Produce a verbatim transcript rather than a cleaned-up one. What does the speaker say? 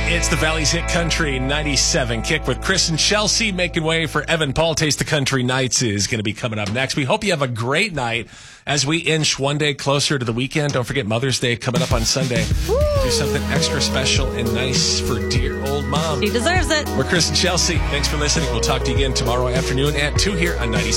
It's the Valley's Hit Country ninety-seven Kick with Chris and Chelsea making way for Evan Paul. Taste the Country Nights is going to be coming up next. We hope you have a great night as we inch one day closer to the weekend. Don't forget Mother's Day coming up on Sunday. Woo! Do something extra special and nice for dear old mom. She deserves it. We're Chris and Chelsea. Thanks for listening. We'll talk to you again tomorrow afternoon at two here on ninety-seven.